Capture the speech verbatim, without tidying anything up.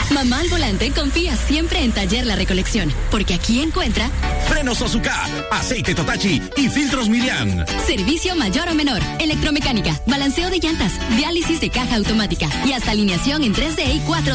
Mamá al volante confía siempre en Taller La Recolección, porque aquí encuentra frenos Ozuka, aceite Totachi y filtros Miriam. Servicio mayor o menor, electromecánica, balanceo de llantas, diálisis de caja automática y hasta alineación en tres D y cuatro